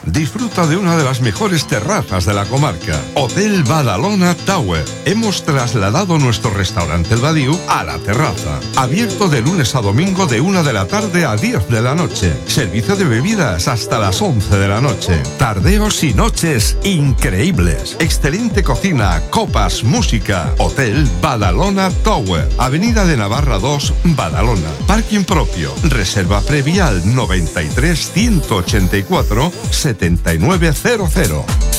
Disfruta de una de las mejores terrazas de la comarca. Hotel Badalona Tower. Hemos trasladado nuestro restaurante El Badiou a la terraza. Abierto de lunes a domingo de 1 de la tarde a 10 de la noche. Servicio de bebidas hasta las 11 de la noche. Tardeos y noches increíbles. Excelente cocina, copas, música. Hotel Badalona Tower. Avenida de Navarra 2, Badalona. Parking propio. Reserva previa al 93 184 7900.